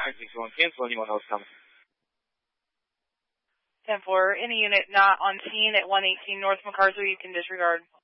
961, cancel, anyone else coming? 10-4, any unit not on scene at 118 North MacArthur, you can disregard.